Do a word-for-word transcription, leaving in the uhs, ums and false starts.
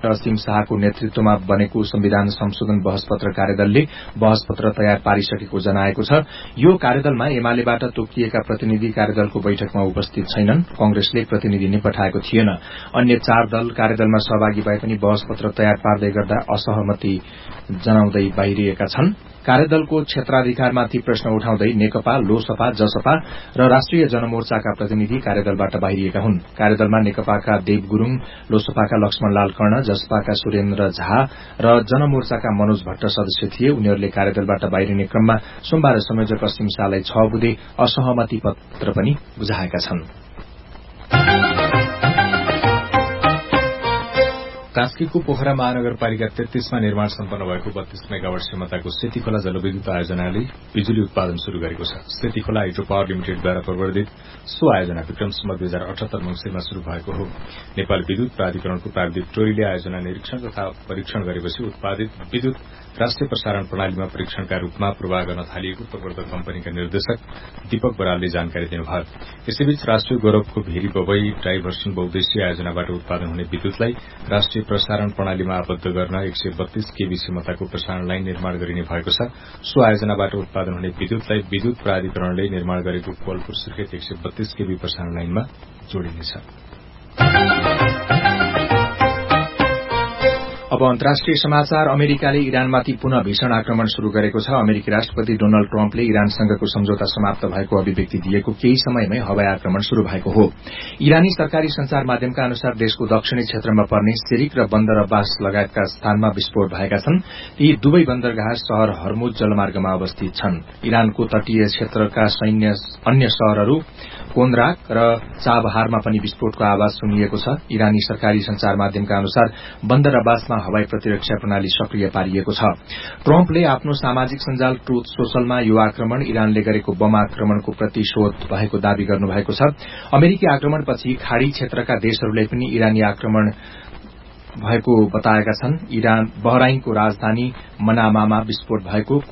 Doctor असीम शाहको नेतृत्वमा बनेको संविधान संशोधन बहसपत्र कार्यदलले बहसपत्र तयार पारिसकेको जनाएको छ। यो कार्यदलमा एमालेबाट तोकिएका प्रतिनिधि कार्यदलको बैठकमा उपस्थित छैनन्। कंग्रेसले प्रतिनिधि नै पठाएको थिएन। अन्य चार दल कार्यदलमा सहभागी भए पनि बहसपत्र तयार पार्दै गर्दा असहमति जनाउँदै बाहिरिएका छन्। कार्यदलको क्षेत्राधिकारमाथि प्रश्न उठाउँदै नेकपा, लोसपा, जसपा र राष्ट्रिय जनमोर्चाका प्रतिनिधि कार्यदलबाट बाहिरिएका हुन्। कार्यदलमा नेकपाका देव गुरूङ, लोसपाका लक्ष्मणलाल कर्ण, जसपाका सुरेन्द्र झा र जनमोर्चाका मनोज भट्ट सदस्य थिए। उनीहरूले कार्यदलबाट बाहिरिने क्रममा सोमबार संयोजक असीम शाहलाई छ बुँदे असहमति पत्र पनि बुझाएका छन्। कास्कीको पोखरा महानगरपालिका तेत्तीसमा निर्माण सम्पन्न भएको बत्तीस मेगावाट क्षमताको सेती खोला जलविद्युत आयोजनाले बिजुली उत्पादन शुरू गरेको छ। सेती खोला हाइड्रो पावर लिमिटेडद्वारा प्रवर्धित सो आयोजना विक्रम सम्वत दुई हजार अठहत्तर मंसिरमा शुरू भएको हो। नेपाल विद्युत प्राधिकरणको प्राविधिक टोलीले आयोजना निरीक्षण तथा परीक्षण गरेपछि उत्पादित विद्युत राष्ट्रिय प्रसारण प्रणालीमा परीक्षणका रूपमा पूर्वाह गर्न थालिएको प्रवर्धक कम्पनीका निर्देशक दीपक बरालले जानकारी दिनुभयो। यसैबीच राष्ट्रिय गौरवको भेरी बबई डाइभर्सन बहुद्देश्यीय आयोजनाबाट उत्पादन हुने विद्युतलाई राष्ट्रिय प्रसारण प्रणालीमा आबद्ध गर्न एक सय बत्तीस केबी क्षमताको प्रसारण लाइन निर्माण गरिने भएको छ। सो आयोजनाबाट उत्पादन हुने विद्युतलाई विद्युत प्राधिकरणले निर्माण गरेको कोलपुर सुर्खेत एक सय बत्तीस केबी प्रसारण लाइनमा जोडिनेछ। अब अन्तर्राष्ट्रिय समाचार। अमेरिकाले इरानमाथि पुनः भीषण आक्रमण शुरू गरेको छ। अमेरिकी राष्ट्रपति डोनाल्ड ट्रम्पले इरानसँगको सम्झौता समाप्त भएको अभिव्यक्ति दिएको केही समयमै हवाई आक्रमण शुरू भएको हो। इरानी सरकारी संचार माध्यमका अनुसार देशको दक्षिणी क्षेत्रमा पर्ने सिरिक र बन्दर अब्बास लगायतका स्थानमा विस्फोट भएका छन्। यी दुवै बन्दरगाह शहर हर्मुज जलमार्गमा अवस्थित छन्। इरानको तटीय क्षेत्रका सैन्य अन्य शहरहरू कोन्द्राक र चाबहारमा पनि विस्फोटको आवाज सुनिएको छ। इरानी सरकारी संचार माध्यमका अनुसार बन्दर अब्बासमा हवाई प्रतिरक्षा प्रणाली सक्रिय पारिएको छ। ट्रम्पले आफ्नो सामाजिक सञ्जाल ट्रुथ सोशलमा यो आक्रमण इरानले गरेको बम आक्रमणको प्रतिशोध भएको दावी गर्नुभएको छ। अमेरिकी आक्रमणपछि खाड़ी क्षेत्रका देशहरूले पनि इरानी आक्रमण भएको बताएका छन्। इरान बहराइनको राजधानी मनामामा विस्फोट भएको